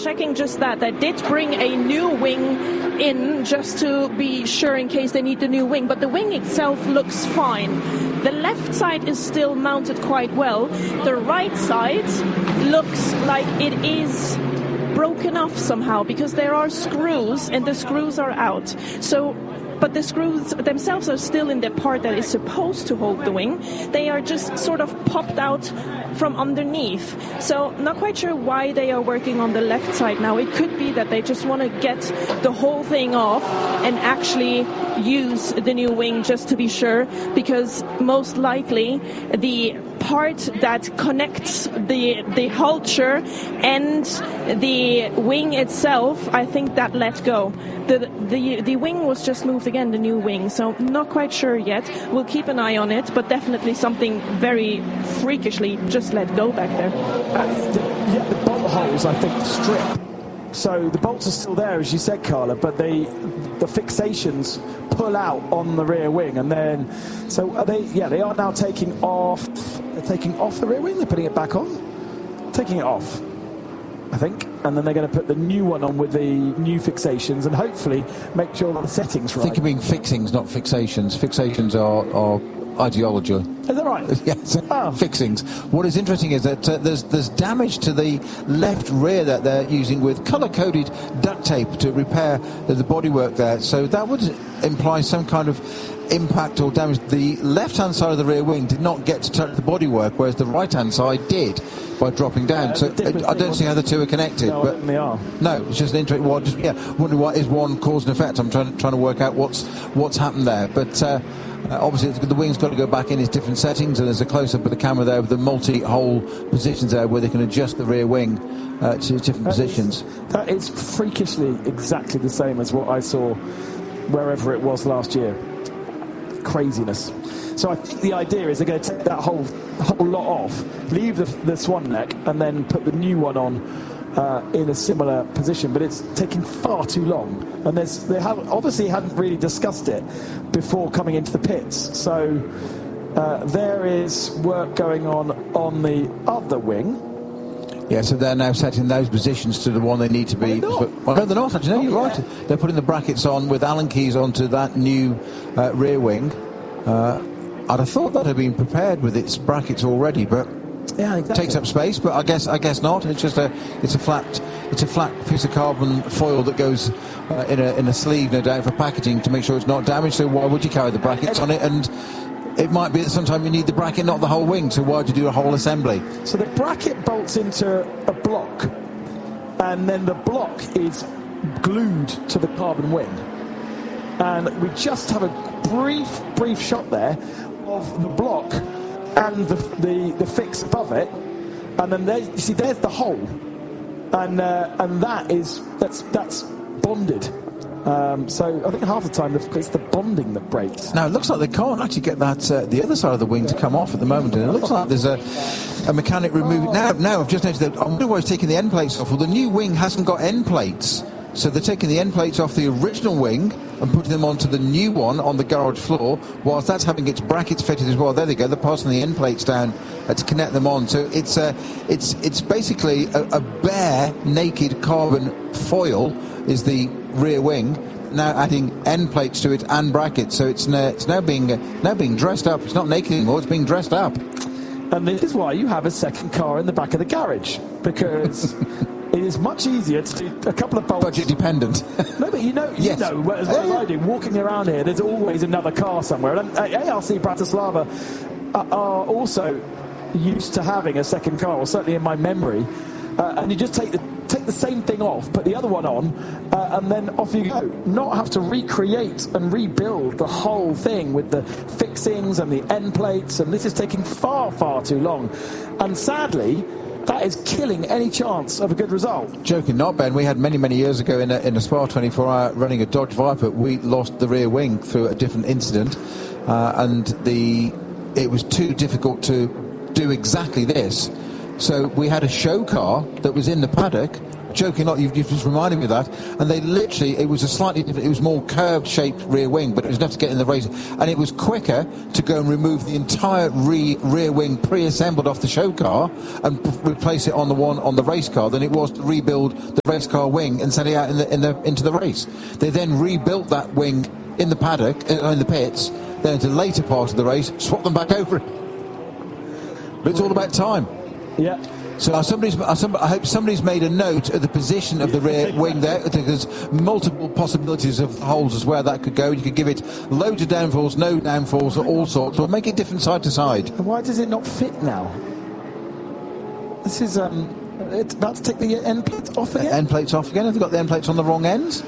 checking just that. They did bring a new wing in just to be sure in case they need the new wing, but the wing itself looks fine. The left side is still mounted quite well. The right side looks like it is broken off somehow because there are screws and the screws are out. So, but the screws themselves are still in the part that is supposed to hold the wing. They are just sort of popped out from underneath. So not quite sure why they are working on the left side now. It could be that they just want to get the whole thing off and actually use the new wing just to be sure, because most likely the part that connects the hulture and the wing itself, I think that let go. The wing was just moved again, the new wing, so not quite sure yet. We'll keep an eye on it, but definitely something very freakishly just let go back there. The bolt holes, I think, strip. So the bolts are still there, as you said, Carla, but the fixations pull out on the rear wing, and then they are now taking off. They're taking off the rear wing. They're putting it back on, taking it off, I think, and then they're going to put the new one on with the new fixations, and hopefully make sure that the settings right. I think you mean fixings, not fixations. Fixations are ideology. Is that right? Yes. Fixings. What is interesting is that there's damage to the left rear that they're using with colour-coded duct tape to repair the bodywork there. So that would imply some kind of impact or damage. The left-hand side of the rear wing did not get to touch the bodywork, whereas the right-hand side did by dropping down. So I don't see how the two are connected. No, but they are. No, it's just an interesting. Well, wonder what is one cause and effect. I'm trying to work out what's happened there, but. Obviously, the wing's got to go back in its different settings, and there's a close-up of the camera there with the multi-hole positions there where they can adjust the rear wing to different positions. That is freakishly exactly the same as what I saw wherever it was last year. Craziness. So I think the idea is they're going to take that whole lot off, leave the swan neck, and then put the new one on in a similar position, but it's taking far too long, and they obviously hadn't really discussed it before coming into the pits. So there is work going on the other wing. Yeah, so they're now setting those positions to the one they need to be. No, they're not actually. No, you're right. They're putting the brackets on with Allen keys onto that new rear wing. I'd have thought that had been prepared with its brackets already, but. Yeah, exactly. Takes up space, but I guess not. It's just a flat piece of carbon foil that goes in a sleeve, no doubt, for packaging to make sure it's not damaged. So why would you carry the brackets on it? And it might be that sometimes you need the bracket, not the whole wing. So why do you do a whole assembly? So the bracket bolts into a block, and then the block is glued to the carbon wing. And we just have a brief shot there of the block and the fix above it, and then you see there's the hole, and that's bonded. So I think half the time it's the bonding that breaks. Now it looks like they can't actually get that the other side of the wing to come off at the moment, and it looks like there's a mechanic removing. Now I've just noticed that I wonder why he's taking the end plates off. Well, the new wing hasn't got end plates. So they're taking the end plates off the original wing and putting them onto the new one on the garage floor, whilst that's having its brackets fitted as well. There they go. They're passing the end plates down to connect them on. So it's basically a bare, naked carbon foil is the rear wing. Now adding end plates to it and brackets. So it's now being dressed up. It's not naked anymore. It's being dressed up. And this is why you have a second car in the back of the garage, because. It is much easier to do a couple of bolts. Budget dependent. No, but you know, as well as I do, walking around here, there's always another car somewhere. And ARC Bratislava are also used to having a second car, or certainly in my memory. And you just take the same thing off, put the other one on, and then off you go. Not have to recreate and rebuild the whole thing with the fixings and the end plates. And this is taking far, far too long. And sadly, that is killing any chance of a good result. Joking not, Ben. We had many years ago in a Spa 24-hour running a Dodge Viper, we lost the rear wing through a different incident, and it was too difficult to do exactly this. So we had a show car that was in the paddock, joking not, you've just reminded me of that. And they literally, it was a slightly different, it was more curved-shaped rear wing, but it was enough to get in the race. And it was quicker to go and remove the entire rear wing pre-assembled off the show car and replace it on the race car than it was to rebuild the race car wing and send it out into the race. They then rebuilt that wing in the paddock, in the pits, then into the later part of the race, swap them back over. But it's all about time. Yeah. So I hope somebody's made a note of the position of the rear wing there. There's multiple possibilities of holes as where that could go. You could give it loads of downfalls, no downfalls, all sorts, or make it different side to side. And why does it not fit now? This is it's about to take the end plates off again. End plates off again. Have they got the end plates on the wrong ends?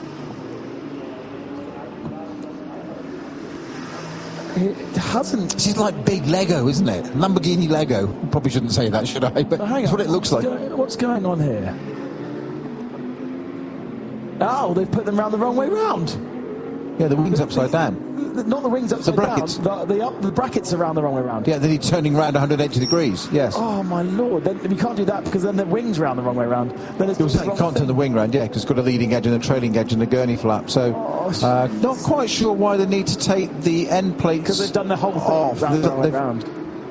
It hasn't. This is like big Lego, isn't it? Lamborghini Lego. Probably shouldn't say that, should I? But that's what it looks like. What's going on here? Oh, they've put them round the wrong way round. Yeah, the wing's upside down. Not the wings upside down. The brackets are around the wrong way round. Yeah, then he's turning around 180 degrees. Yes. Oh my lord! Then you can't do that because then the wings round the wrong way round. Then it's you can't turn the wing round, yeah, because it's got a leading edge and a trailing edge and a gurney flap. So, not quite sure why they need to take the end plates because they've done the whole thing off. round the wrong way round.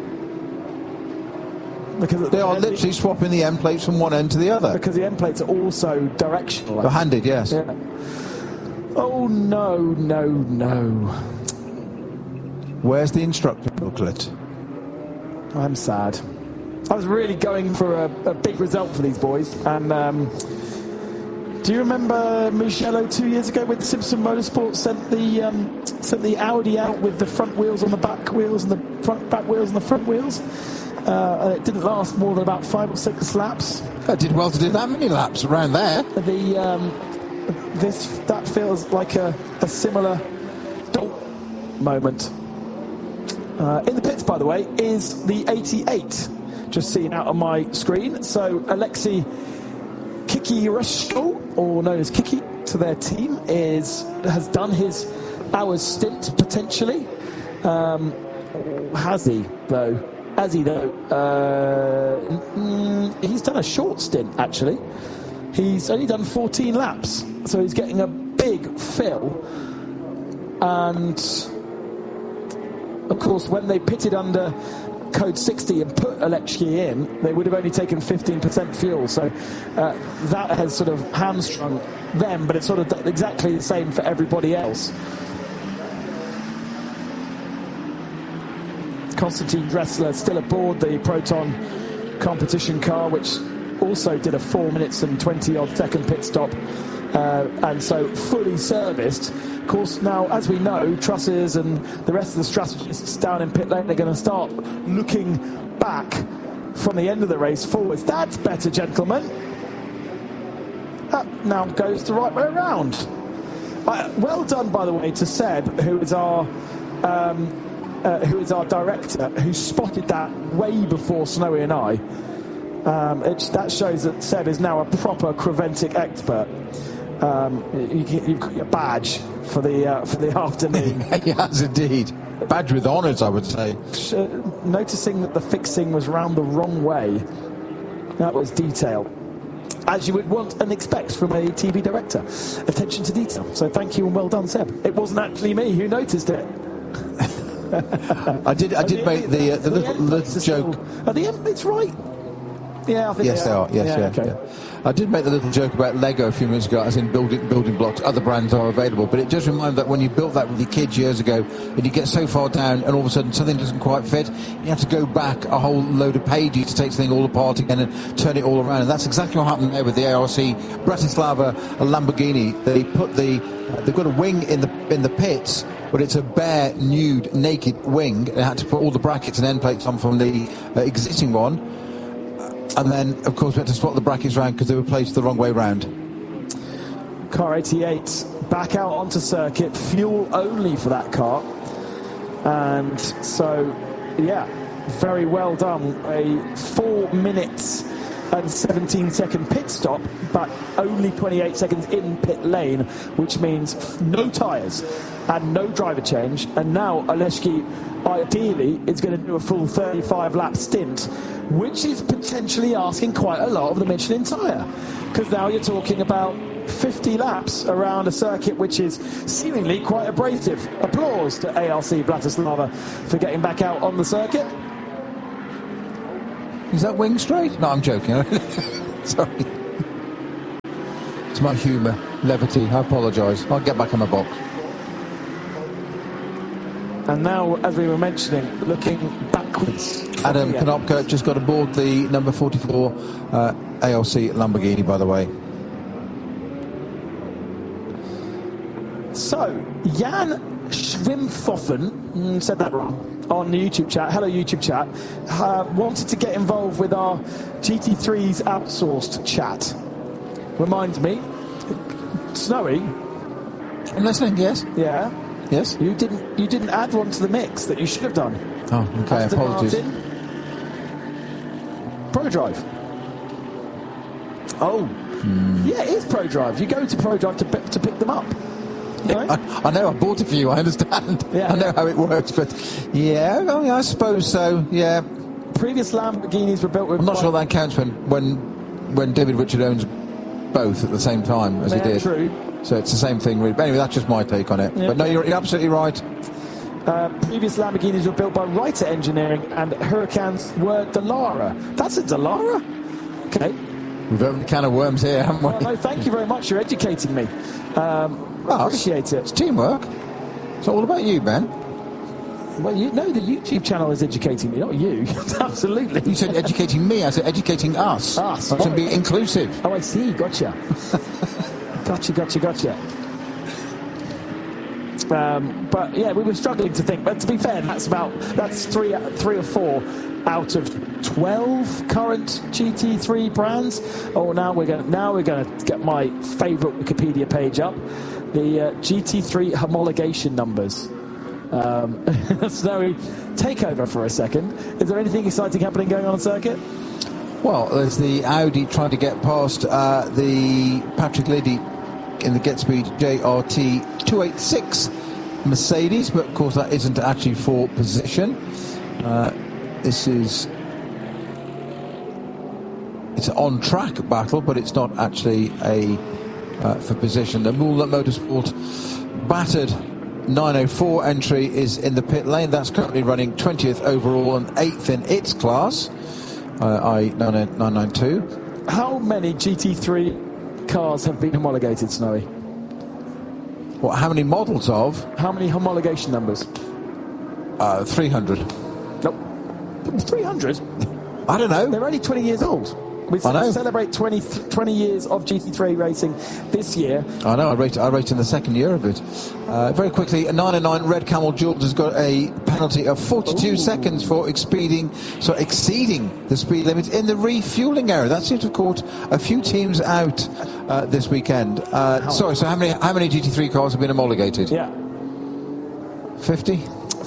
Because they are literally swapping the end plates from one end to the other. Because the end plates are also directional. They're handed, yes. Yeah. Oh no, no, no. Where's the instructor booklet? I'm sad. I was really going for a big result for these boys. And do you remember Mugello 2 years ago with Simpson Motorsport sent the Audi out with the front wheels on the back wheels and the back wheels on the front wheels? And it didn't last more than about 5 or 6 laps. I did well to do that many laps around there. That feels like a similar moment. In the pits, by the way, is the 88, just seen out on my screen. So Alexei Kikireshko, or known as Kiki to their team, has done his hour's stint potentially. Has he though? He's done a short stint actually. He's only done 14 laps, so he's getting a big fill. And of course, when they pitted under code 60 and put Alexei in, they would have only taken 15% fuel. So that has sort of hamstrung them, but it's sort of exactly the same for everybody else. Konstantin Dressler still aboard the Proton competition car, which also did a 4 minutes and 20-odd second pit stop, and so fully serviced. Of course, now, as we know, Trusses and the rest of the strategists down in pit lane, they're going to start looking back from the end of the race forwards. That's better, gentlemen. That now goes the right way around. Well done, by the way, to Seb, who is our director, who spotted that way before Snowy and I. That shows that Seb is now a proper Creventic expert. You've got your badge for the afternoon. He has indeed. Badge with honours, I would say. Noticing that the fixing was round the wrong way. That was detail, as you would want and expect from a TV director. Attention to detail. So thank you and well done, Seb. It wasn't actually me who noticed it. I did make the little joke. At the end, it's right. Yeah, I think yes, they are. Yes, yeah. Okay. Yeah. I did make the little joke about Lego a few minutes ago, as in building blocks. Other brands are available, but it does remind that when you built that with your kids years ago, and you get so far down, and all of a sudden something doesn't quite fit, you have to go back a whole load of pages to take something all apart again and turn it all around. And that's exactly what happened there with the ARC Bratislava Lamborghini. They've got a wing in the pits, but it's a bare, nude, naked wing. They had to put all the brackets and end plates on from the existing one. And then, of course, we had to swap the brackets around because they were placed the wrong way round. Car 88 back out onto circuit, fuel only for that car. And so, yeah, very well done. A 4 minutes and 17-second pit stop, but only 28 seconds in pit lane, which means no tyres and no driver change. And now Aleški ideally is going to do a full 35-lap stint, which is potentially asking quite a lot of the Michelin tyre, because now you're talking about 50 laps around a circuit which is seemingly quite abrasive. Applause to ARC Bratislava for getting back out on the circuit. Is that wing straight? No, I'm joking. Sorry. It's my humour, levity. I apologise. I'll get back in my box. And now, as we were mentioning, looking backwards. Adam Konopka just got aboard the number 44 ALC Lamborghini, by the way. So, Jan Schwimpfoffen, said that wrong, on the YouTube chat, hello YouTube chat, wanted to get involved with our GT3's outsourced chat. Reminds me, Snowy. I'm listening, yes. Yeah. Yes. You didn't add one to the mix that you should have done. Oh, okay, Aston apologies. Martin ProDrive. Oh. Yeah, it is ProDrive. You go to ProDrive to pick them up. Right? I know, I bought it for you, I understand. Yeah, I know how it works, but yeah, I suppose so, yeah. Previous Lamborghinis were built with... I'm not sure that counts when David Richard owns both at the same time as he did. True. So it's the same thing, really. But anyway, that's just my take on it. Yeah. But no, you're absolutely right. Previous Lamborghinis were built by Reiter Engineering, and Huracans were Dallara. That's a Dallara? Okay. We've opened a can of worms here, haven't we? Well, no, thank you very much. You're educating me. Appreciate it. It's teamwork. It's all about you, Ben. Well, you know the YouTube channel is educating me, not you. Absolutely. You said educating me. I said educating us. Us. I should be inclusive. Oh, I see. Gotcha. Gotcha. But yeah, we were struggling to think. But to be fair, that's three or four out of 12 current GT3 brands. Oh, now we're going to get my favourite Wikipedia page up. The GT3 homologation numbers. Snowy, take over for a second. Is there anything exciting happening going on circuit? Well, there's the Audi trying to get past the Patrick Liddy in the GetSpeed JRT 286 Mercedes, but of course that isn't actually for position. It's an on-track battle, but it's not actually for position. The Moulin Motorsport battered 904 entry is in the pit lane. That's currently running 20th overall and 8th in its class, i.e. 992. How many GT3 cars have been homologated, Snowy? What? How many models of? How many homologation numbers? 300. Nope. 300? I don't know. They're only 20 years old. We celebrate 20 years of GT3 racing this year. I know, I rate in the second year of it. Very quickly, a 909 Red Camel Jules has got a penalty of 42 seconds for exceeding the speed limit in the refuelling area. That seems to have caught a few teams out this weekend. So how many GT3 cars have been homologated? Yeah. 50?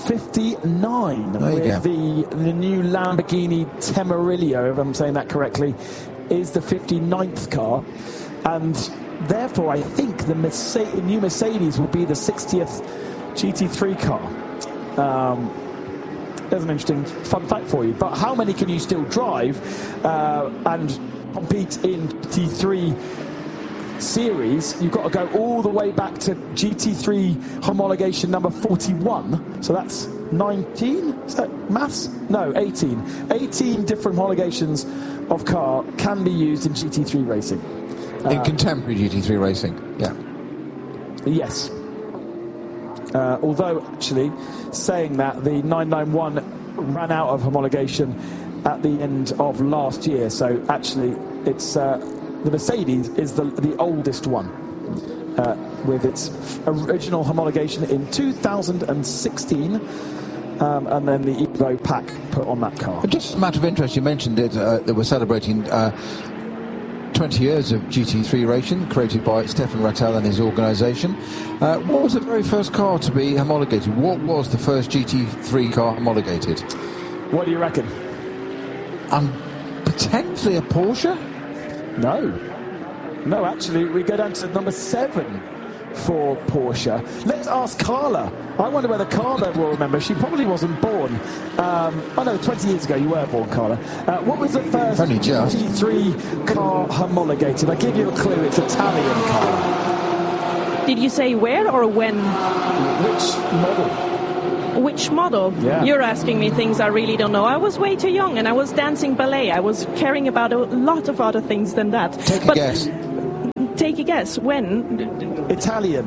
59 with the new Lamborghini Temarillo, if I'm saying that correctly, is the 59th car, and therefore I think the new Mercedes will be the 60th GT3 car. There's an interesting fun fact for you. But how many can you still drive and compete in GT3 series? You've got to go all the way back to GT3 homologation number 41. So that's 19? Is that maths? No, 18. 18 different homologations of car can be used in GT3 racing. In contemporary GT3 racing, yeah. Yes. Although, actually, saying that, the 991 ran out of homologation at the end of last year. So, actually, it's... the Mercedes is the oldest one, with its original homologation in 2016, and then the Evo pack put on that car. Just a matter of interest, you mentioned it, that we're celebrating 20 years of GT3 racing, created by Stefan Rattel and his organisation. What was the very first car to be homologated? What was the first GT3 car homologated? What do you reckon? I'm potentially a Porsche? No, actually, we go down to number 7 for Porsche. Let's ask Carla. I wonder whether Carla will remember. She probably wasn't born. 20 years ago you were born, Carla. What was the first GT3 car homologated? I give you a clue. It's Italian, Carla. Did you say where or when? Which model? Which model? Yeah. You're asking me things I really don't know. I was way too young and I was dancing ballet. I was caring about a lot of other things than that. Take a guess. Take a guess. When? Italian.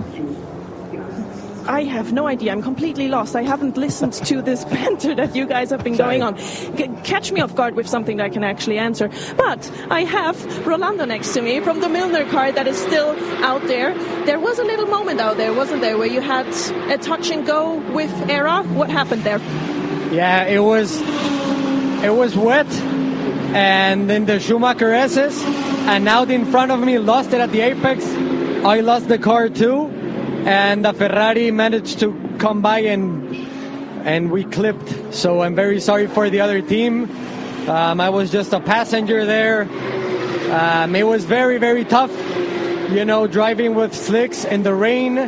I have no idea. I'm completely lost. I haven't listened to this banter that you guys have been going on. Catch me off guard with something that I can actually answer. But I have Rolando next to me from the Milner car that is still out there. There was a little moment out there, wasn't there, where you had a touch and go with Era? What happened there? Yeah, it was wet, and then the Schumacher SS, and out in front of me lost it at the apex. I lost the car too. And the Ferrari managed to come by and we clipped. So I'm very sorry for the other team. I was just a passenger there. It was very, very tough, driving with slicks in the rain.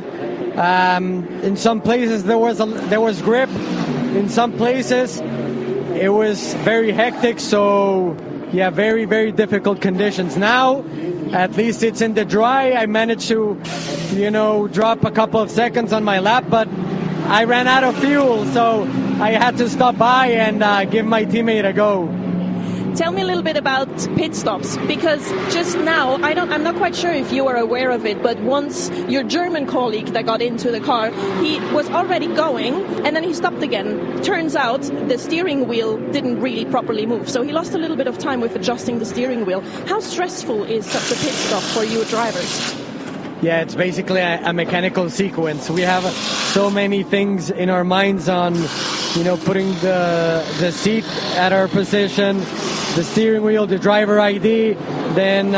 In some places there was grip. In some places it was very hectic. So yeah, very, very difficult conditions. Now, at least it's in the dry. I managed to, drop a couple of seconds on my lap, but I ran out of fuel, so I had to stop by and give my teammate a go. Tell me a little bit about pit stops, because just now, I'm not quite sure if you are aware of it, but once your German colleague that got into the car, he was already going, and then he stopped again. Turns out the steering wheel didn't really properly move, so he lost a little bit of time with adjusting the steering wheel. How stressful is such a pit stop for you drivers? Yeah, it's basically a mechanical sequence. We have so many things in our minds on, putting the seat at our position, the steering wheel, the driver ID, then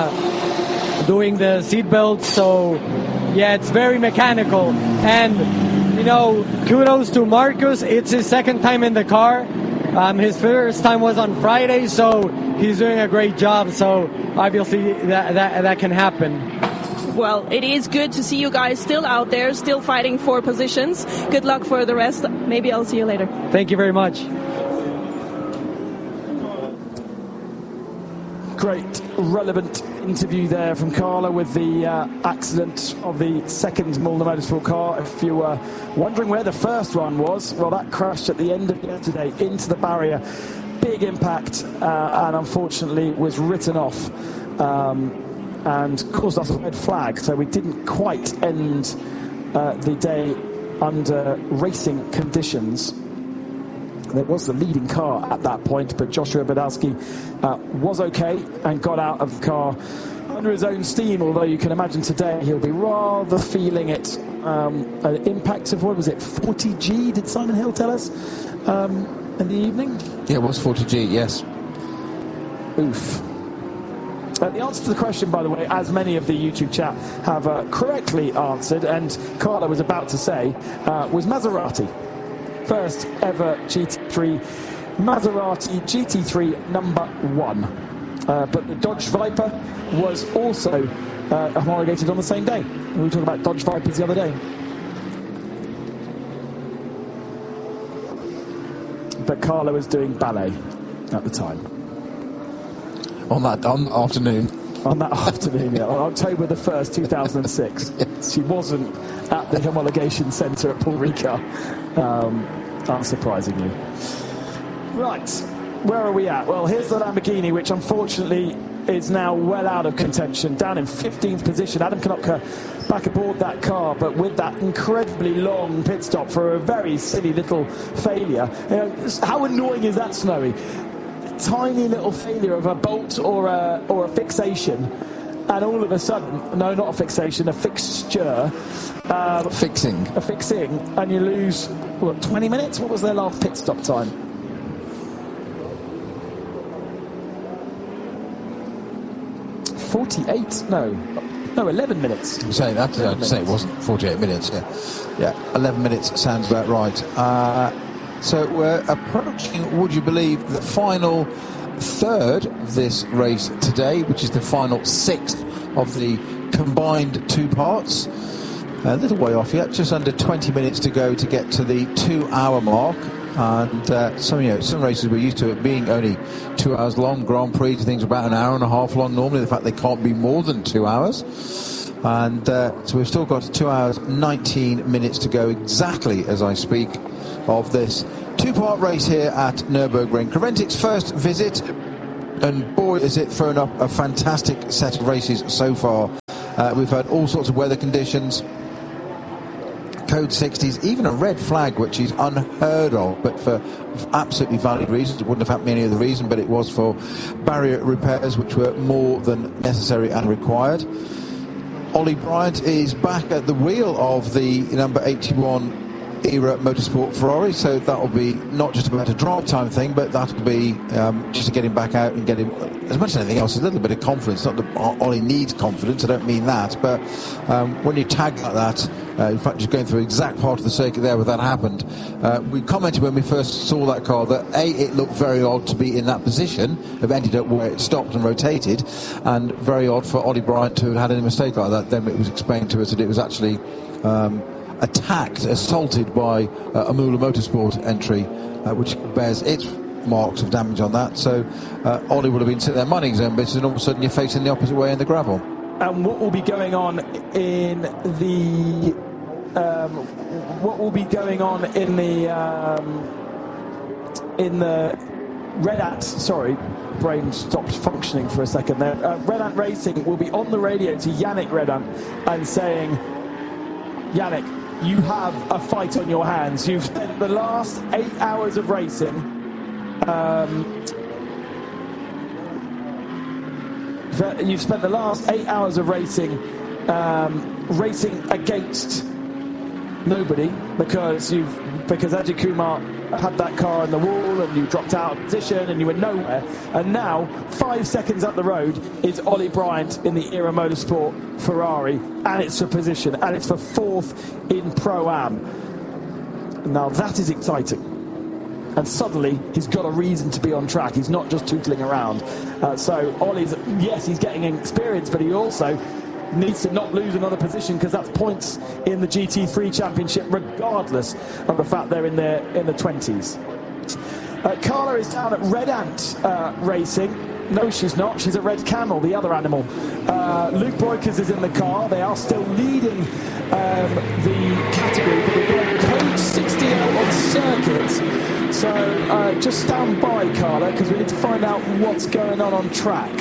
doing the seat belts. So, yeah, it's very mechanical. And, kudos to Marcus. It's his second time in the car. His first time was on Friday, so he's doing a great job. So, obviously, that can happen. Well, it is good to see you guys still out there, still fighting for positions. Good luck for the rest. Maybe I'll see you later. Thank you very much. Great, relevant interview there from Carla with the accident of the second Milner Motorsport car. If you were wondering where the first one was, well, that crashed at the end of yesterday into the barrier. Big impact, and unfortunately was written off. And caused us a red flag, so we didn't quite end the day under racing conditions. There was the leading car at that point, but Joshua Badowski was okay and got out of the car under his own steam, although you can imagine today he'll be rather feeling it. An impact of, what was it, 40G, did Simon Hill tell us, in the evening? Yeah, it was 40G, yes. Oof. The answer to the question, by the way, as many of the YouTube chat have correctly answered, and Carla was about to say, was Maserati. First ever GT3 Maserati GT3 number 1. But the Dodge Viper was also homologated on the same day. We were talking about Dodge Vipers the other day. But Carla was doing ballet at the time. On that afternoon. On that afternoon, yeah, on October the 1st, 2006. Yes. She wasn't at the homologation centre at Paul Ricard, unsurprisingly. Right, where are we at? Well, here's the Lamborghini, which unfortunately is now well out of contention, down in 15th position. Adam Konopka back aboard that car, but with that incredibly long pit stop for a very silly little failure. How annoying is that, Snowy? Tiny little failure of a bolt or a fixation, and all of a sudden, no, not a fixation, a fixture, fixing, and you lose 20 minutes. What was their last pit stop time? No, 11 minutes. I'm saying that. I'd say it wasn't 48 minutes. Yeah, 11 minutes sounds about right. So we're approaching, would you believe, the final third of this race today, which is the final sixth of the combined two parts. A little way off yet, just under 20 minutes to go to get to the 2-hour mark. And some races we're used to it being only 2 hours long. Grand Prix things are about an hour and a half long normally. The fact they can't be more than 2 hours. And so we've still got 2 hours 19 minutes to go exactly as I speak of this two-part race here at Nürburgring. Creventic's first visit, and boy is it thrown up a fantastic set of races so far. We've had all sorts of weather conditions, code 60s, even a red flag, which is unheard of, but for absolutely valid reasons. It wouldn't have happened any other reason, but it was for barrier repairs, which were more than necessary and required. Ollie Bryant is back at the wheel of the number 81 era Motorsport Ferrari, so that'll be not just about a drive time thing, but that'll be just to get him back out and get him, as much as anything else, a little bit of confidence. Not that Ollie needs confidence, I don't mean that, but when you tag like that, in fact just going through the exact part of the circuit there where that happened, we commented when we first saw that car that it looked very odd to be in that position, have ended up where it stopped and rotated, and very odd for Ollie Bryant to have had any mistake like that. Then it was explained to us that it was actually assaulted by a Mula Motorsport entry, which bears its marks of damage on that. So Ollie would have been sitting there minding his own business, and all of a sudden you're facing the opposite way in the gravel. And what will be going on in the Red Ant? Sorry, brain stopped functioning for a second there. Red Ant Racing will be on the radio to Yannick Red Ant and saying, Yannick, you have a fight on your hands. You've spent the last 8 hours of racing racing against nobody because Ajay Kumar had that car in the wall and you dropped out of position and you were nowhere. And now, 5 seconds up the road, is Ollie Bryant in the Era Motorsport Ferrari, and it's for position, and it's for fourth in Pro-Am. Now that is exciting. And suddenly, he's got a reason to be on track. He's not just tootling around. So Ollie's, yes, he's getting experience, but he also needs to not lose another position, because that's points in the GT3 Championship, regardless of the fact they're in the 20s. Carla is down at Red Ant Racing. No, she's not. She's at Red Camel, the other animal. Luke Breukers is in the car. They are still leading the category, but we're going code 60L on circuits. So just stand by, Carla, because we need to find out what's going on track.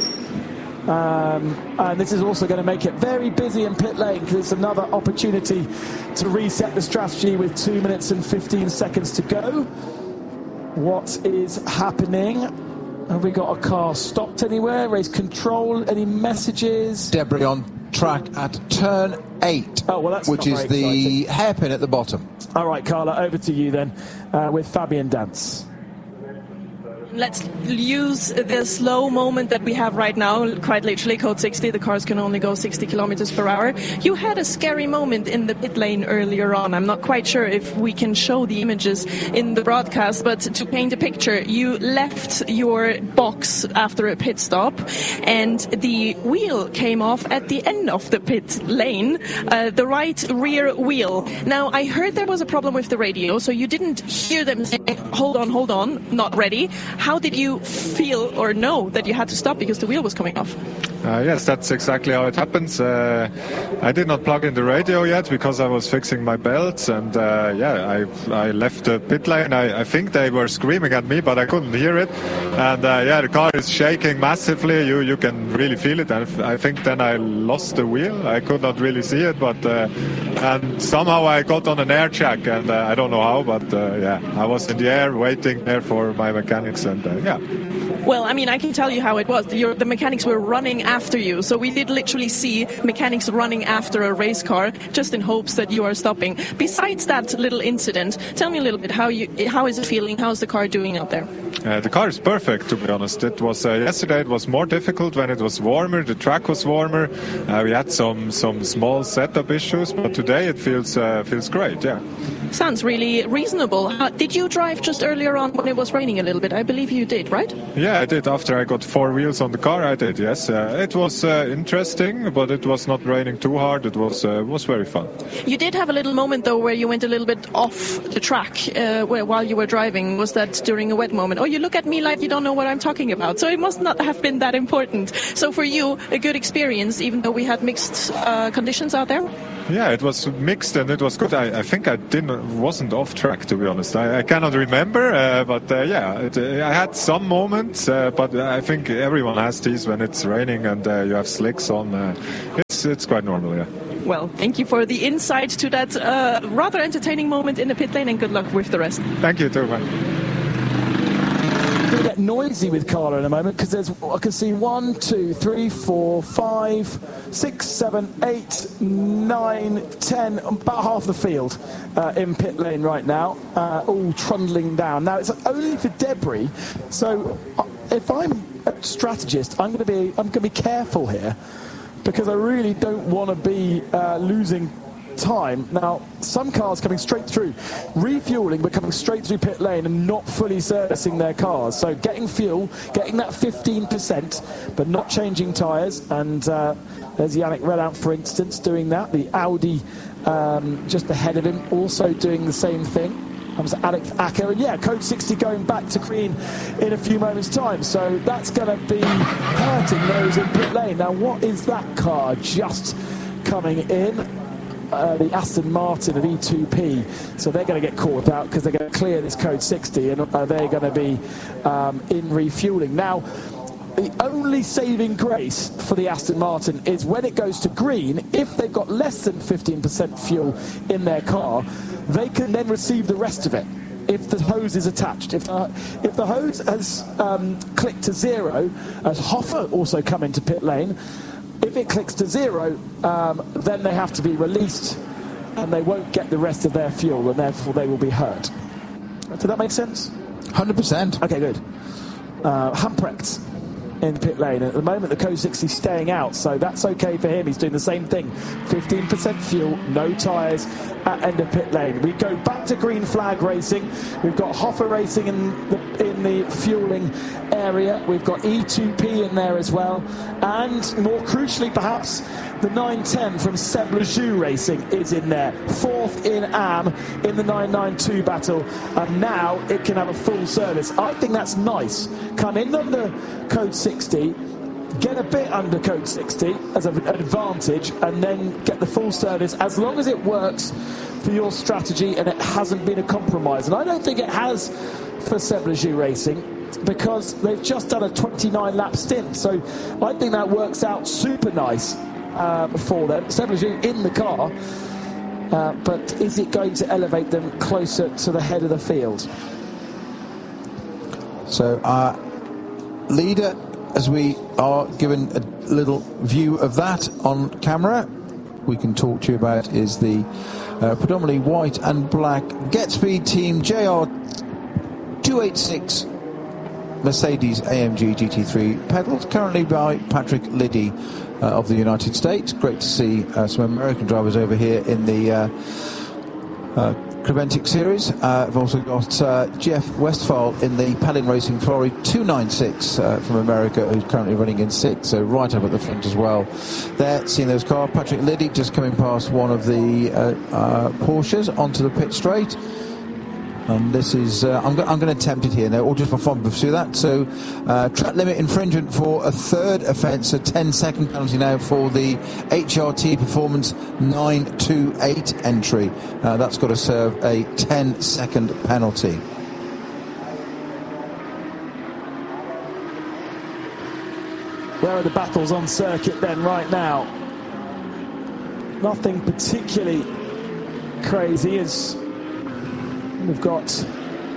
And this is also going to make it very busy in pit lane, because it's another opportunity to reset the strategy with 2 minutes and 15 seconds to go. What is happening? Have we got a car stopped anywhere? Race control? Any messages? Debris on track at turn 8, which is the hairpin at the bottom. All right, Carla, over to you then with Fabian Dance. Let's use the slow moment that we have right now, quite literally, code 60. The cars can only go 60 kilometers per hour. You had a scary moment in the pit lane earlier on. I'm not quite sure if we can show the images in the broadcast, but to paint a picture, you left your box after a pit stop, and the wheel came off at the end of the pit lane, the right rear wheel. Now, I heard there was a problem with the radio, so you didn't hear them say, hold on, not ready. How did you feel or know that you had to stop because the wheel was coming off? Yes, that's exactly how it happens. I did not plug in the radio yet because I was fixing my belts, and I left the pit lane. I think they were screaming at me, but I couldn't hear it. And the car is shaking massively. You can really feel it. And I think then I lost the wheel. I could not really see it, but and somehow I got on an air check, and I don't know how, but I was in the air waiting there for my mechanics, and Well, I mean, I can tell you how it was. The mechanics were running after you. So we did literally see mechanics running after a race car just in hopes that you are stopping. Besides that little incident, tell me a little bit how is it feeling? How's the car doing out there? The car is perfect, to be honest. It was yesterday. It was more difficult when it was warmer. The track was warmer. We had some small setup issues, but today it feels great. Yeah. Sounds really reasonable. Did you drive just earlier on when it was raining a little bit? I believe you did, right? Yeah, I did. After I got 4 wheels on the car, I did. Yes, it was interesting, but it was not raining too hard. It was very fun. You did have a little moment though where you went a little bit off the track while you were driving. Was that during a wet moment? Oh, you look at me like you don't know what I'm talking about. So it must not have been that important. So for you, a good experience, even though we had mixed conditions out there? Yeah, it was mixed and it was good. I think I wasn't off track, to be honest. I cannot remember, but I had some moments, but I think everyone has these when it's raining and you have slicks on. It's quite normal, yeah. Well, thank you for the insight to that rather entertaining moment in the pit lane, and good luck with the rest. Thank you too, man. Going to get noisy with Carlo in a moment because I can see 1, 2, 3, 4, 5, 6, 7, 8, 9, 10, about half the field in pit lane right now, all trundling down. Now it's only for debris, so if I'm a strategist, I'm going to be careful here because I really don't want to be losing time. Now, some cars coming straight through, refueling but coming straight through pit lane and not fully servicing their cars. So getting fuel, getting that 15%, but not changing tyres. And there's Yannick Redout, for instance, doing that. The Audi just ahead of him also doing the same thing. Comes Alex Acker, and yeah, Code 60 going back to green in a few moments' time. So that's going to be hurting those in pit lane. Now, what is that car just coming in? The Aston Martin of E2P, so they're going to get caught out because they're going to clear this Code 60 and they're going to be in refueling. Now, the only saving grace for the Aston Martin is when it goes to green, if they've got less than 15% fuel in their car, they can then receive the rest of it if the hose is attached. If the hose has clicked to 0, as Hoffer also come into pit lane, if it clicks to 0, then they have to be released and they won't get the rest of their fuel and therefore they will be hurt. Did that make sense? 100%. Okay, good. Humprecht in pit lane. At the moment, the Code 60 is staying out, so that's okay for him. He's doing the same thing. 15% fuel, no tyres at end of pit lane. We go back to green flag racing. We've got Hoffer racing in the fueling area. We've got E2P in there as well. And more crucially, perhaps, the 910 from Seb Lejoux Racing is in there. 4th in AM in the 992 battle. And now it can have a full service. I think that's nice. Come in under Code 60, get a bit under Code 60 as an advantage, and then get the full service as long as it works for your strategy and it hasn't been a compromise. And I don't think it has for Seb Lejoux Racing, because they've just done a 29-lap stint. So I think that works out super nice for them. Seb Lejoux in the car, but is it going to elevate them closer to the head of the field? So our leader, as we are given a little view of that on camera, we can talk to you about is the predominantly white and black GetSpeed Team JR286 Mercedes AMG GT3, pedalled currently by Patrick Liddy of the United States. Great to see some American drivers over here in the Creventic series. I've also got Jeff Westphal in the Palin Racing Ferrari 296 from America, who's currently running in 6th, so right up at the front as well. There, seeing those cars. Patrick Liddy just coming past one of the Porsches onto the pit straight. And this is, I'm going to attempt it here now, or just for fun, pursue that. So, track limit infringement for a third offence, a 10-second penalty now for the HRT Performance 928 entry. That's got to serve a 10-second penalty. Where are the battles on circuit then right now? Nothing particularly crazy as we've got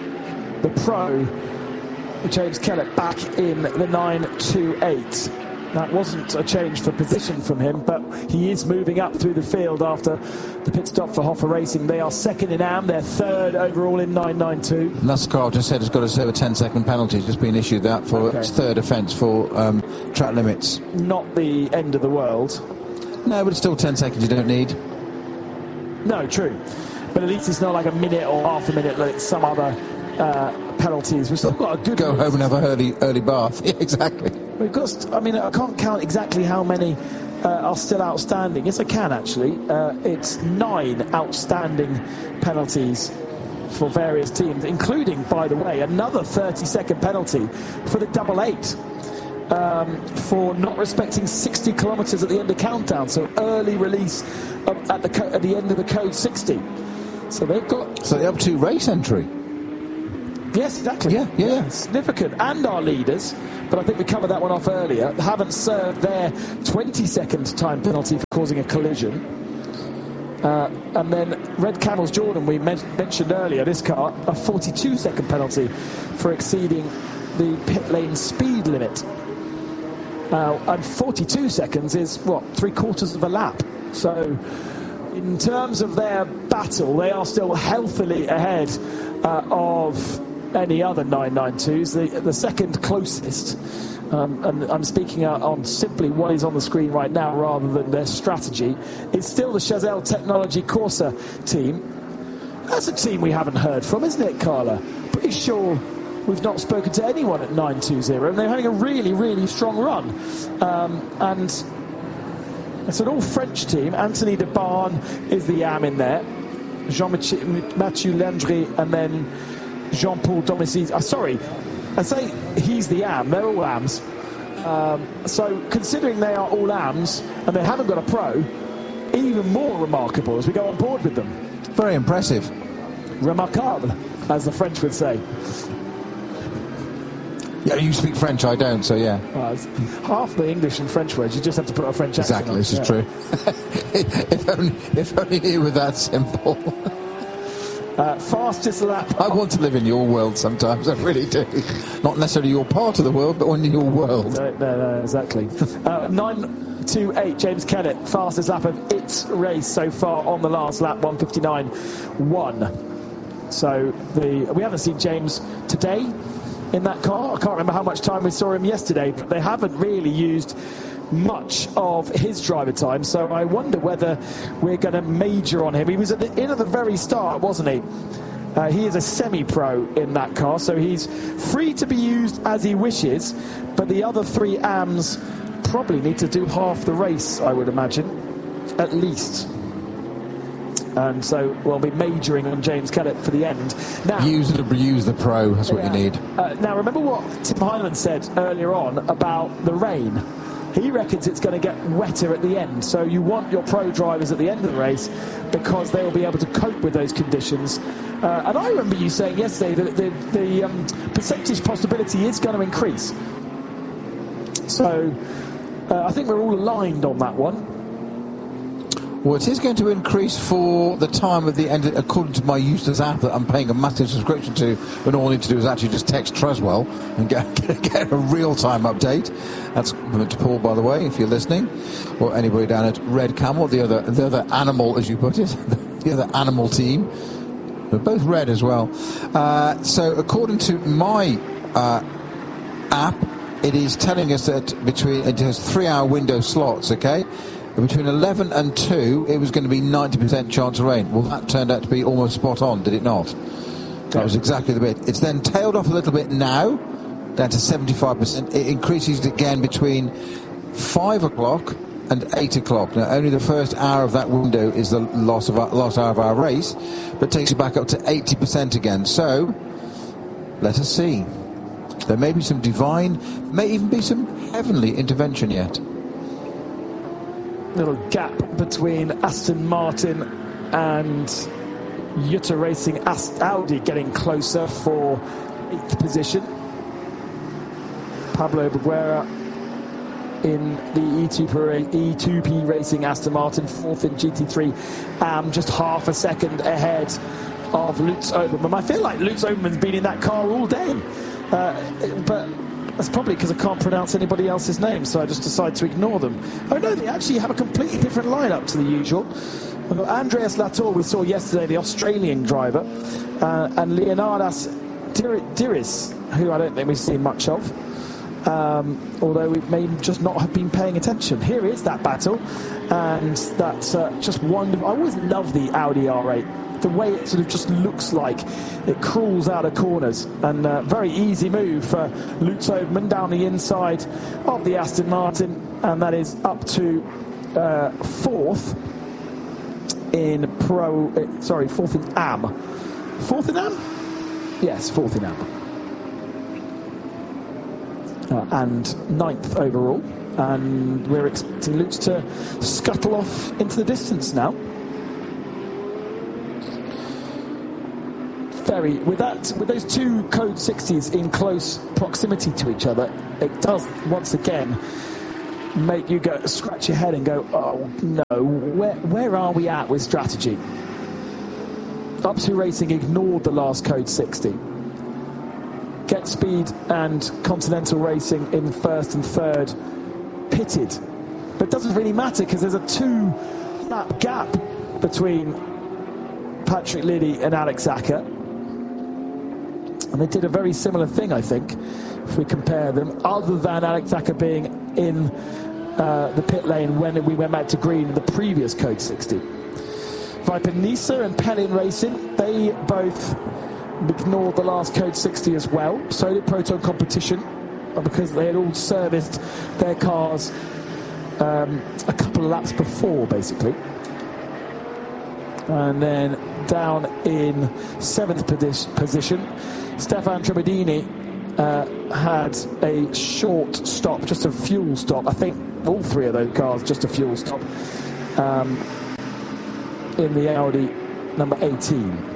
the pro, James Kellett, back in the 928. That wasn't a change for position from him, but he is moving up through the field after the pit stop for Hoffa Racing. They are second in AM, they're third overall in 992. NASCAR just said it's got to serve a 10-second penalty. It's just been issued that for its third offence for track limits. Not the end of the world. No, but it's still 10 seconds you don't need. No, true. But at least it's not like a minute or half a minute like some other penalties. We've still got a good... Go home and have a early bath. Yeah, exactly. We've got, I mean, I can't count exactly how many are still outstanding. Yes, I can, actually. It's 9 outstanding penalties for various teams, including, by the way, another 30-second penalty for the double 8 for not respecting 60 kilometres at the end of countdown. So early release at the end of the code 60. So they've got... So they're up to race entry. Yes, exactly. Yeah. Significant. And our leaders, but I think we covered that one off earlier, haven't served their 20-second time penalty for causing a collision. And then Red Camels Jordan, we mentioned earlier, this car, a 42-second penalty for exceeding the pit lane speed limit. And 42 seconds is, what, 3/4 of a lap. So in terms of their battle, they are still healthily ahead of any other 992s. The second closest, and I'm speaking on simply what is on the screen right now rather than their strategy, is still the Chazelle Technology Corsa team. That's a team we haven't heard from, isn't it, Carla? Pretty sure we've not spoken to anyone at 920, and they're having a really, really strong run. And it's an all-French team. Anthony de Barn is the AM in there. Jean-Mathieu Landry, and then Jean-Paul Domicis. Sorry, I say he's the AM. They're all AMs. So considering they are all AMs and they haven't got a pro, even more remarkable as we go on board with them. Very impressive. Remarquable, as the French would say. Yeah, you speak French, I don't, so yeah. Well, half the English and French words, you just have to put a French accent on. Exactly, this is true. if only it were that simple. Fastest lap. I want to live in your world sometimes, I really do. Not necessarily your part of the world, but only your world. No, exactly. 928, James Kennett, fastest lap of its race so far on the last lap, 1:59.1. So we haven't seen James today in that car. I can't remember how much time we saw him yesterday, but they haven't really used much of his driver time, so I wonder whether we're going to major on him. He was at the very start, wasn't he? He is a semi-pro in that car, so he's free to be used as he wishes, but the other 3 AMs probably need to do half the race, I would imagine, at least. And so we'll be majoring on James Kellett for the end. Now, use the pro, that's what you need. Now, remember what Tim Hyland said earlier on about the rain. He reckons it's going to get wetter at the end, so you want your pro drivers at the end of the race because they will be able to cope with those conditions. And I remember you saying yesterday that the percentage possibility is going to increase. So I think we're all aligned on that one. Well, it is going to increase for the time of the end, according to my Eustace app that I'm paying a massive subscription to, when all I need to do is actually just text Treswell and get a real-time update. That's to Paul, by the way, if you're listening, or anybody down at Red Camel, the other animal, as you put it, the other animal team. They're both red as well. So according to my app, it is telling us that it has 3-hour window slots, okay? Between 11 and 2, it was going to be 90% chance of rain. Well, that turned out to be almost spot on, did it not? That was exactly the bit. It's then tailed off a little bit now, down to 75%. It increases again between 5 o'clock and 8 o'clock. Now, only the first hour of that window is the last hour of our race, but takes it back up to 80% again. So, let us see. There may be some divine, may even be some heavenly intervention yet. Little gap between Aston Martin and Jutta Racing. Audi getting closer for 8th position. Pablo Boguera in the E2P Racing Aston Martin, 4th in GT3, just half a second ahead of Lutz Obermann. I feel like Lutz Obermann's been in that car all day, but That's probably because I can't pronounce anybody else's name, so I just decide to ignore them. Oh no, they actually have a completely different lineup to the usual. We've got Andreas Latour, we saw yesterday, the Australian driver, and Leonidas Diris, who I don't think we've seen much of, although we may just not have been paying attention. Here is that battle, and that's just wonderful. I always love the Audi R8, the way it sort of just looks like it crawls out of corners, and very easy move for Lutz Obermann down the inside of the Aston Martin, and that is up to fourth in fourth in AM. Fourth in AM? Yes, fourth in AM. And ninth overall. And we're expecting Lutz to scuttle off into the distance now. With those two Code 60s in close proximity to each other, it does once again make you go scratch your head and go, oh no, where are we at with strategy? Up2 Racing ignored the last Code 60. Get Speed and Continental Racing in first and third pitted, but it doesn't really matter because there's a 2-lap gap between Patrick Liddy and Alex Acker, and they did a very similar thing, I think, if we compare them, other than Alex Acker being in the pit lane when we went back to green in the previous Code 60. Viper Nisa and Pellin Racing, they both ignored the last Code 60 as well. So did Proton Competition, because they had all serviced their cars a couple of laps before, basically. And then down in 7th position, Stefan Trebedini had a short stop, just a fuel stop. I think all three of those cars just a fuel stop in the Audi number 18.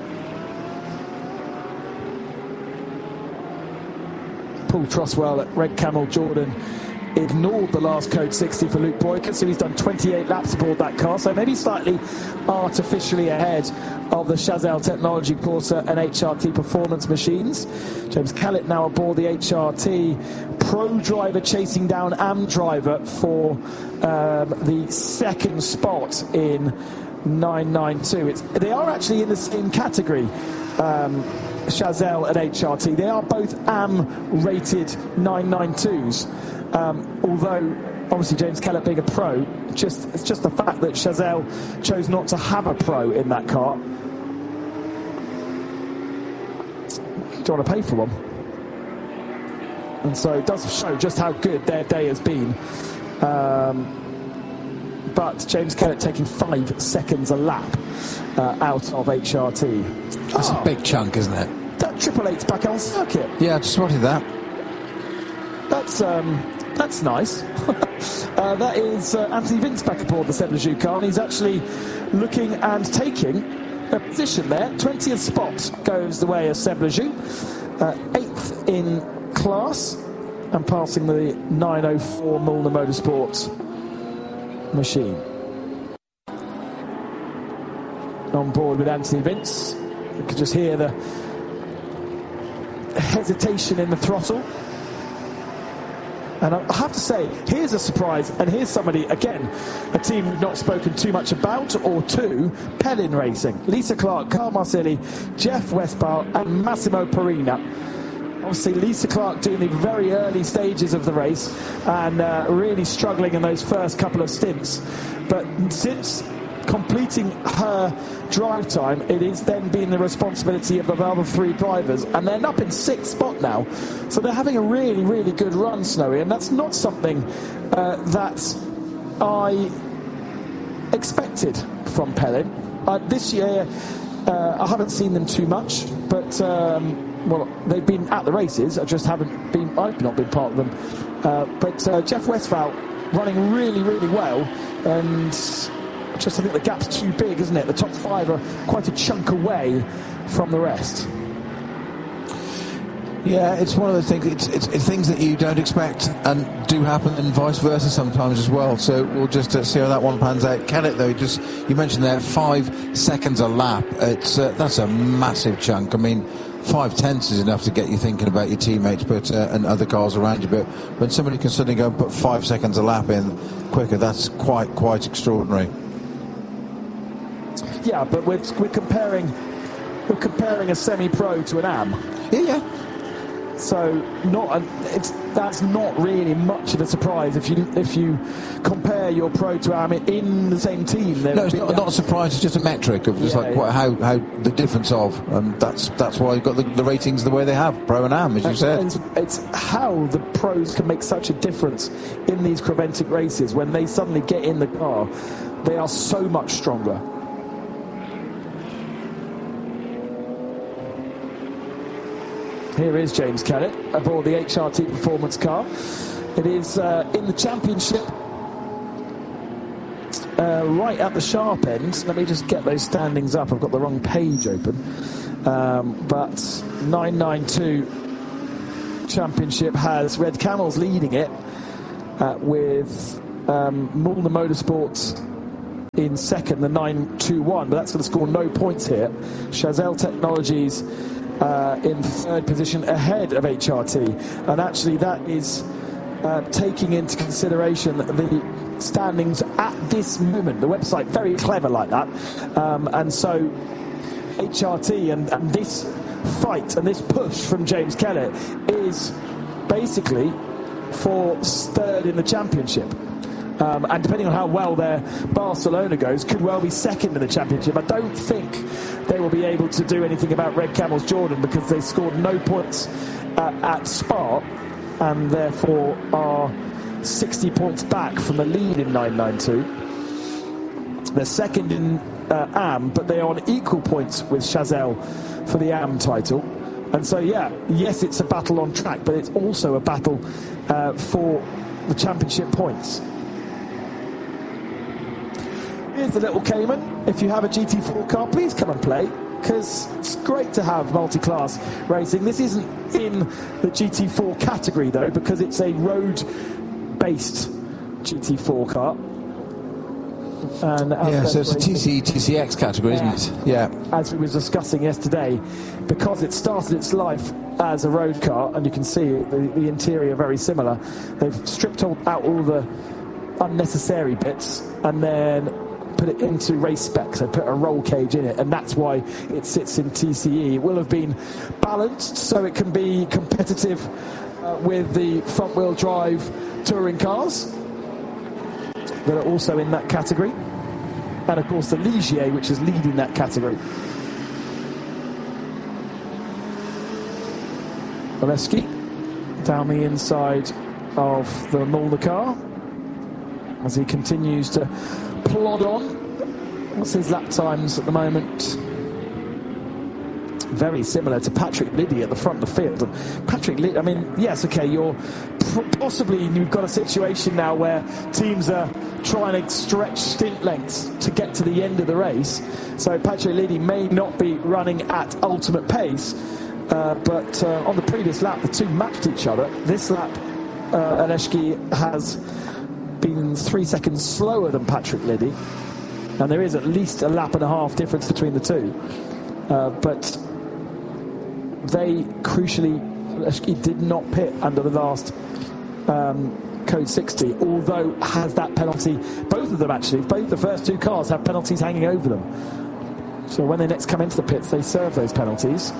Paul Troswell at Red Camel Jordan ignored the last Code 60 for Luke Boyka, so he's done 28 laps aboard that car, so maybe slightly artificially ahead of the Chazelle Technology Corsa and HRT performance machines. James Kellett now aboard the HRT Pro driver, chasing down AM driver for the second spot in 992. They are actually in the same category, Chazelle and HRT. They are both AM rated 992s. Although obviously James Kellett being a pro, it's just the fact that Chazelle chose not to have a pro in that car. Don't want to pay for one, and so it does show just how good their day has been. But James Kellett taking 5 seconds a lap out of HRT. That's a big chunk, isn't it? That 888's back on circuit. Yeah, I just spotted that. That's nice. That is Anthony Vince back aboard the Seb Lejeune car, and he's actually looking and taking a position there. 20th spot goes the way of Seb Lejeune, 8th in class, and passing the 904 Mullner Motorsports machine. On board with Anthony Vince. You can just hear the hesitation in the throttle. And I have to say, here's a surprise, and here's somebody, again, a team we've not spoken too much about, or two, Pellin Racing. Lisa Clark, Carl Marcelli, Jeff Westphal, and Massimo Parina. Obviously, Lisa Clark doing the very early stages of the race, and really struggling in those first couple of stints. But since completing her drive time, it is then been the responsibility of the other 3 drivers, and they're up in 6th spot now, so they're having a really, really good run, Snowy, and that's not something that I expected from Pellin. This year I haven't seen them too much, but well, they've been at the races, I've not been part of them, but Jeff Westphal running really, really well, and just I think the gap's too big, isn't it? The top 5 are quite a chunk away from the rest. Yeah, it's one of those things. It's things that you don't expect and do happen, and vice versa sometimes as well. So we'll just see how that one pans out. Kellett, though, you mentioned there 5 seconds a lap. That's a massive chunk. I mean, 5/10 is enough to get you thinking about your teammates, but and other cars around you. But when somebody can suddenly go and put 5 seconds a lap in quicker, that's quite extraordinary. Yeah, but we're comparing a semi-pro to an AM. Yeah. So that's not really much of a surprise if you compare your pro to AM in the same team. No, it's not a surprise. It's just a metric of just how the difference of. That's why you've got the ratings the way they have, pro and AM, as you said. It's how the pros can make such a difference in these Creventic races when they suddenly get in the car. They are so much stronger. Here is James Kellett aboard the HRT Performance car. It is in the championship, right at the sharp end. Let me just get those standings up. I've got the wrong page open. But 992 championship has Red Camels leading it with Mulner Motorsports in second, the 921. But that's going to score no points here. Chazelle Technologies in third position ahead of HRT, and actually that is taking into consideration the standings at this moment. The website very clever like that, and so HRT and this fight and this push from James Kellett is basically for third in the championship. And depending on how well their Barcelona goes, could well be second in the championship. I don't think they will be able to do anything about Red Camels Jordan because they scored no points at Spa and therefore are 60 points back from the lead in 992. They're second in AM, but they are on equal points with Chazelle for the AM title. And so, yes, it's a battle on track, but it's also a battle for the championship points. Here's the little Cayman. If you have a GT4 car, please come and play, because it's great to have multi-class racing. This isn't in the GT4 category, though, because it's a road-based GT4 car. And so it's a TCX category, isn't it? Yeah. As we were discussing yesterday, because it started its life as a road car, and you can see the interior very similar, they've stripped out all the unnecessary bits and then put it into race specs. They put a roll cage in it, and that's why it sits in TCE. It will have been balanced so it can be competitive with the front-wheel drive touring cars that are also in that category, and of course the Ligier, which is leading that category. Oleski down the inside of the Mulner car as he continues to plod on. What's his lap times at the moment? Very similar to Patrick Liddy at the front of the field. And Patrick Liddy, I mean, yes, okay, you've got a situation now where teams are trying to stretch stint lengths to get to the end of the race. So Patrick Liddy may not be running at ultimate pace, but on the previous lap, the two matched each other. This lap, Oleski has been 3 seconds slower than Patrick Liddy, and there is at least a lap and a half difference between the two. But they crucially, Oleski did not pit under the last code 60, although has that penalty. Both of them actually, both the first two cars have penalties hanging over them. So when they next come into the pits, they serve those penalties.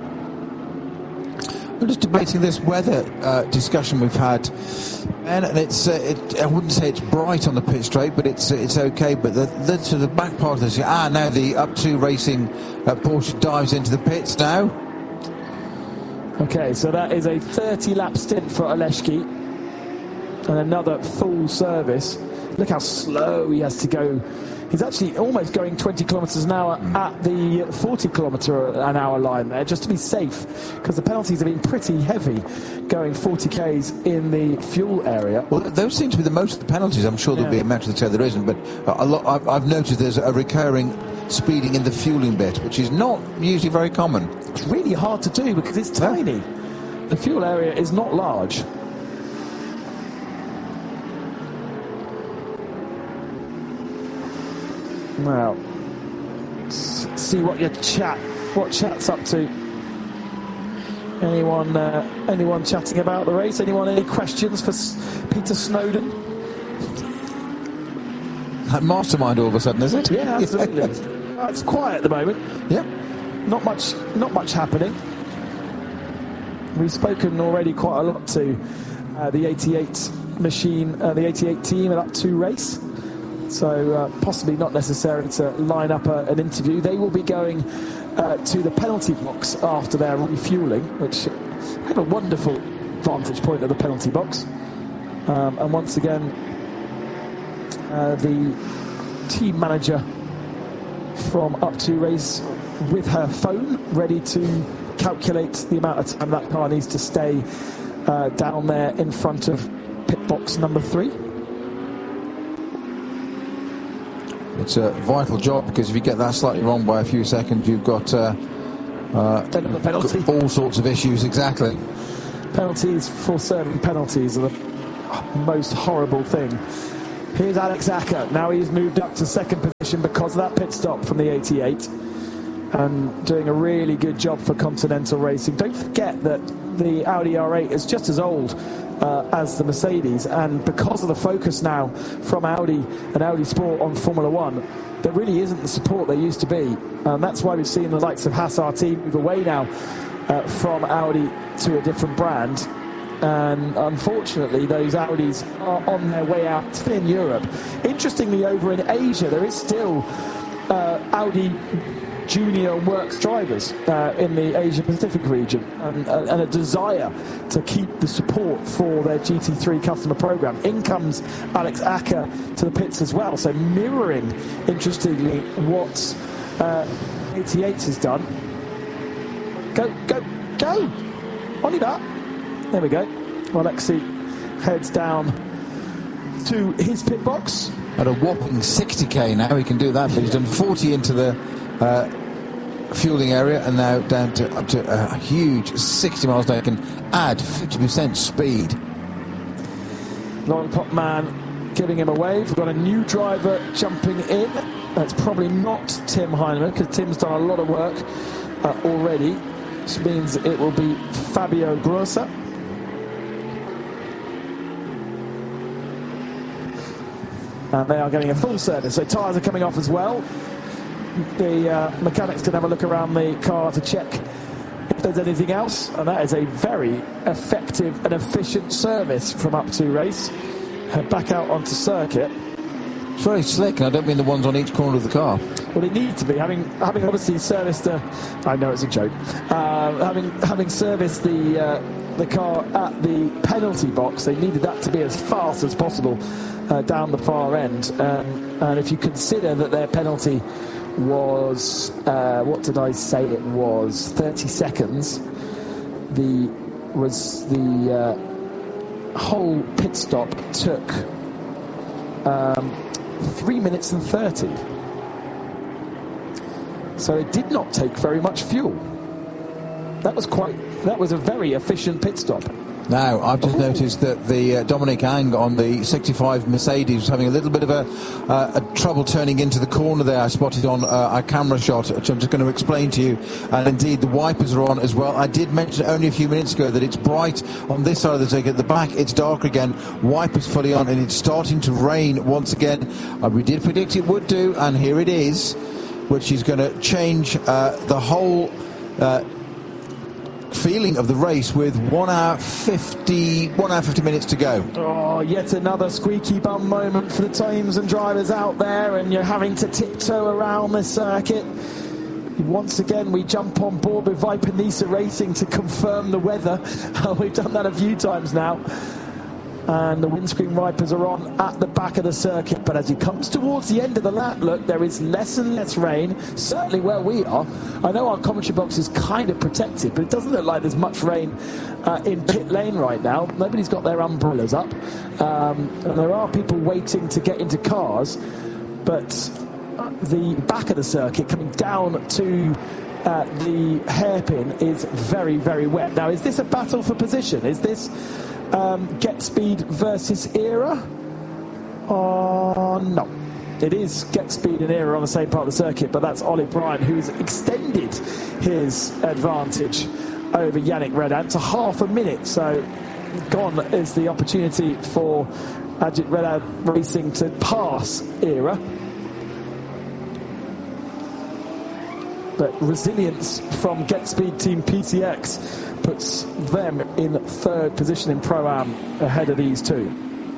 We're just debating this weather discussion we've had, and it's I wouldn't say it's bright on the pit straight, but it's okay. But to the back part of this, now the Up 2 Racing Porsche dives into the pits now. Okay, so that is a 30-lap stint for Oleski, and another full service. Look how slow he has to go. He's actually almost going 20 kilometres an hour at the 40 kilometre an hour line there, just to be safe, because the penalties have been pretty heavy going 40 k's in the fuel area. Well, those seem to be the most of the penalties. I'm sure there'll be a match that say there isn't, but I've noticed there's a recurring speeding in the fueling bit, which is not usually very common. It's really hard to do because it's tiny. The fuel area is not large. Well, see what chat's up to. Anyone chatting about the race? Anyone any questions for Peter Snowden? That mastermind all of a sudden, is it? Yeah, absolutely. It's quiet at the moment. Yep. Not much happening. We've spoken already quite a lot to the 88 machine, the 88 team at Up 2 race. So possibly not necessary to line up an interview. They will be going to the penalty box after their refuelling, which have a wonderful vantage point at the penalty box. And once again, the team manager from Up 2 race with her phone ready to calculate the amount of time that car needs to stay down there in front of pit box number 3. It's a vital job, because if you get that slightly wrong by a few seconds, you've got penalty. All sorts of issues. Exactly. Penalties for serving penalties are the most horrible thing. Here's Alex Acker. Now he's moved up to second position because of that pit stop from the 88, and doing a really good job for Continental Racing. Don't forget that the Audi R8 is just as old as the Mercedes, and because of the focus now from Audi and Audi Sport on Formula One, there really isn't the support there used to be, and that's why we've seen the likes of Haas RT move away now from Audi to a different brand. And unfortunately, those Audis are on their way out in Europe. Interestingly, over in Asia, there is still Audi junior works drivers in the Asia Pacific region, and a desire to keep the support for their GT3 customer program. In comes Alex Acker to the pits as well, so mirroring, interestingly, what 88 has done. Go! On that. There we go. Well, Alexi heads down to his pit box. At a whopping 60k now, he can do that, but he's done 40 into the fueling area, and now down to up to a huge 60 miles an hour. Can add 50% speed. Lollipop man giving him away. We've got a new driver jumping in. That's probably not Tim Heinemann, because Tim's done a lot of work already, which means it will be Fabio Grossa. And they are getting a full service, so tyres are coming off as well. The mechanics can have a look around the car to check if there's anything else, and that is a very effective and efficient service from Up 2 race. Back out onto circuit. It's very slick, and I don't mean the ones on each corner of the car. Well, they need to be, having obviously serviced I know it's a joke. Having serviced the car at the penalty box, they needed that to be as fast as possible down the far end. And if you consider that their penalty was, what did I say it was, 30 seconds, the whole pit stop took 3 minutes and 30. So it did not take very much fuel. That was a very efficient pit stop. Now, I've just noticed that the Dominic Ang on the 65 Mercedes was having a little bit of a trouble turning into the corner there. I spotted on our camera shot, which I'm just going to explain to you. And indeed, the wipers are on as well. I did mention only a few minutes ago that it's bright on this side of the circuit. At the back, it's darker again. Wipers fully on, and it's starting to rain once again. We did predict it would do, and here it is, which is going to change the whole feeling of the race with 1 hour 50 minutes to go. Oh, yet another squeaky bum moment for the teams and drivers out there, and you're having to tiptoe around the circuit. Once again, we jump on board with Viper Nisa Racing to confirm the weather. We've done that a few times now. And the windscreen wipers are on at the back of the circuit, but as it comes towards the end of the lap, look, there is less and less rain, certainly where we are. I know our commentary box is kind of protected, but it doesn't look like there's much rain in pit lane right now. Nobody's got their umbrellas up, and there are people waiting to get into cars, but the back of the circuit coming down to the hairpin is very, very wet. Now, is this a battle for position? Is this Get Speed versus Era? No. It is Get Speed and Era on the same part of the circuit, but that's Ollie Bryan, who's extended his advantage over Yannick Redan to half a minute. So gone is the opportunity for Ajit Redan Racing to pass Era. But resilience from Get Speed Team PTX puts them in third position in Pro-Am ahead of these two.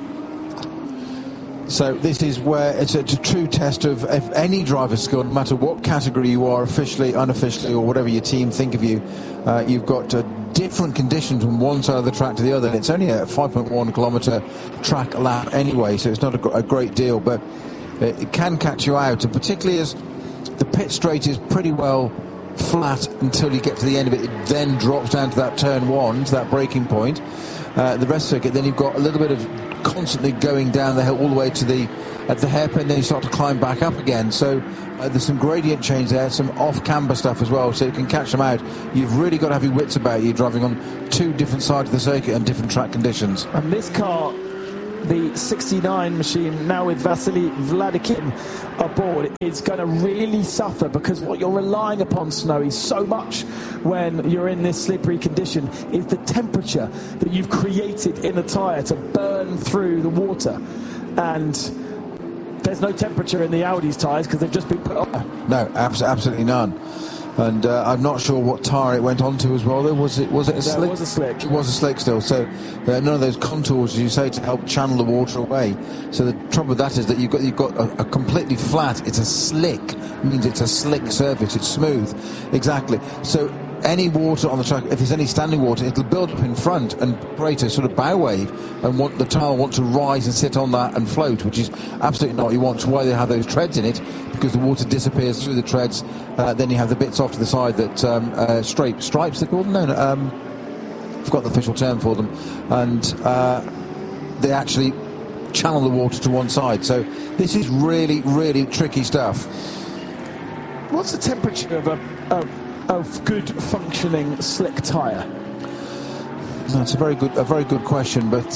So this is where it's a true test of any driver's skill, no matter what category you are, officially, unofficially, or whatever your team think of you. You've got different conditions from one side of the track to the other. And it's only a 5.1 kilometre track lap anyway, so it's not a great deal, but it can catch you out, and particularly as the pit straight is pretty well flat until you get to the end of it. It then drops down to that turn one, to that braking point. The rest of the circuit, then you've got a little bit of constantly going down the hill all the way to the hairpin, then you start to climb back up again. So there's some gradient change there, some off-camber stuff as well, so you can catch them out. You've really got to have your wits about you, driving on two different sides of the circuit and different track conditions. And this car, the 69 machine, now with Vasily Vladikin aboard, is going to really suffer, because what you're relying upon, Snowy, so much when you're in this slippery condition is the temperature that you've created in the tyre to burn through the water. And there's no temperature in the Audi's tyres because they've just been put on. No, absolutely none. And I'm not sure what tyre it went onto as well. Was it a slick? It was a slick. It was a slick still. So none of those contours, as you say, to help channel the water away. So the trouble with that is that you've got a completely flat. It's a slick. It means it's a slick surface. It's smooth. Exactly. So any water on the track, if there's any standing water, it'll build up in front and create a sort of bow wave, and the tyre want to rise and sit on that and float, which is absolutely not what you want. That's why they have those treads in it, because the water disappears through the treads. Then you have the bits off to the side that stripes they're called. No, forgot the official term for them, and they actually channel the water to one side. So this is really, really tricky stuff. What's the temperature of good functioning slick tyre? That's a very good question, but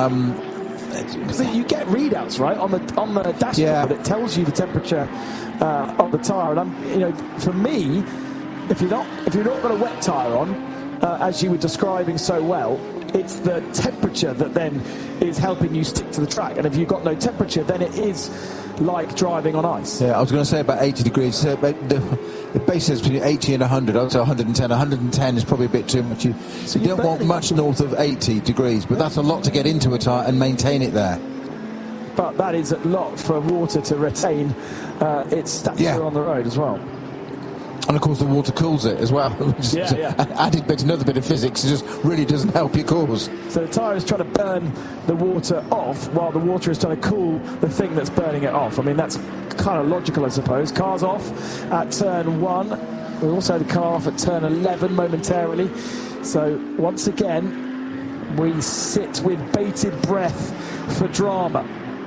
you get readouts, right, on the dashboard. Yeah. It tells you the temperature of the tyre, and for me, if you're not got a wet tyre on, as you were describing so well, it's the temperature that then is helping you stick to the track. And if you've got no temperature, then it is like driving on ice. Yeah, I was going to say about 80 degrees. So the base is between 80 and 100. I would say 110. 110 is probably a bit too much. You don't want much north of 80 degrees, but that's a lot to get into a tyre and maintain it there. But that is a lot for water to retain its stature on the road as well. And of course the water cools it as well. Added bit, another bit of physics. It just really doesn't help your cause. So the tyre is trying to burn the water off while the water is trying to cool the thing that's burning it off. I mean, that's kind of logical, I suppose. Car's off at turn 1. We also had the car off at turn 11 momentarily. So once again, we sit with bated breath for drama.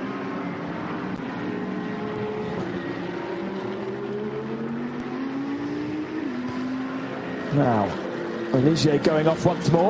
Now, Olivier going off once more.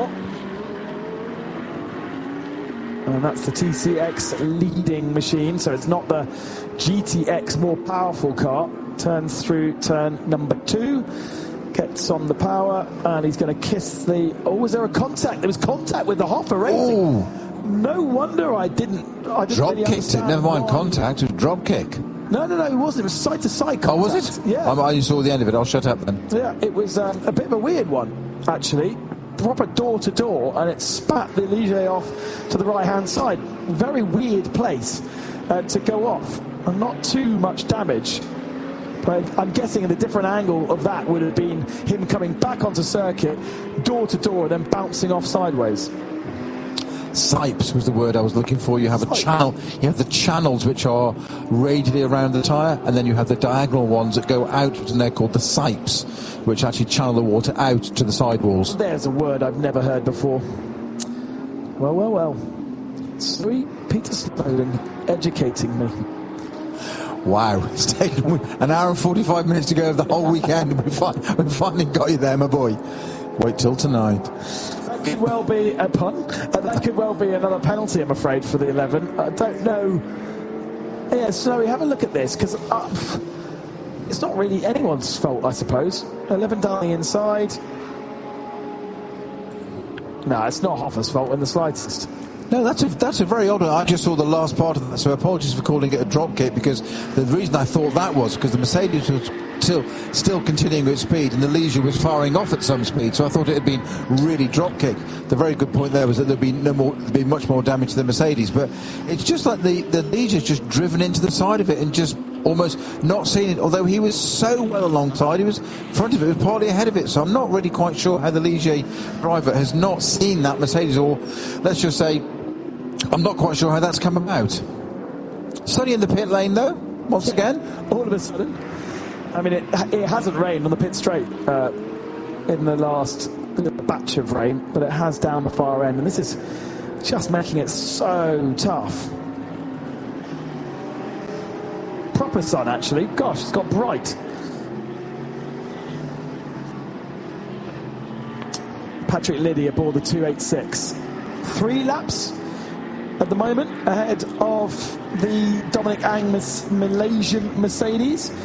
And that's the TCX leading machine, so it's not the GTX more powerful car. Turns through turn number 2, gets on the power, and he's going to kiss the... Oh, was there a contact? There was contact with the Hoffa Racing. Oh. No wonder I didn't drop really kicked it, never mind contact, it was drop kick. No, it wasn't. It was side-to-side contact. Oh, was it? Yeah. I saw the end of it. I'll shut up then. Yeah, it was a bit of a weird one, actually. Proper door-to-door, and it spat the Ligier off to the right-hand side. Very weird place to go off, and not too much damage. But I'm guessing the different angle of that would have been him coming back onto circuit, door-to-door, and then bouncing off sideways. Sipes was the word I was looking for. You have a channel. You have the channels which are radially around the tyre, and then you have the diagonal ones that go out, and they're called the sipes, which actually channel the water out to the sidewalls. There's a word I've never heard before. Well. Sweet Peter Snowden educating me. Wow, it's taken an hour and 45 minutes to go of the whole weekend. We finally got you there, my boy. Wait till tonight. That could well be a pun. That could well be another penalty, I'm afraid, for the 11. I don't know. Yeah, Snowy, have a look at this, because it's not really anyone's fault, I suppose. 11 down the inside. No, it's not Hoffa's fault in the slightest. No, that's a very odd one. I just saw the last part of that, so apologies for calling it a drop kick, because the reason I thought that was because the Mercedes was still continuing its speed and the Ligier was firing off at some speed, so I thought it had been really drop kick. The very good point there was that there'd be much more damage to the Mercedes, but it's just like the Ligier's just driven into the side of it and just almost not seen it, although he was so well alongside, he was in front of it, was partly ahead of it, so I'm not really quite sure how the Ligier driver has not seen that Mercedes, or let's just say I'm not quite sure how that's come about. Sunny in the pit lane though, once again. All of a sudden. I mean, it hasn't rained on the pit straight in the last batch of rain, but it has down the far end, and this is just making it so tough. Proper sun, actually. Gosh, it's got bright. Patrick Liddy aboard the 286. 3 laps at the moment ahead of the Dominic Ang Malaysian Mercedes.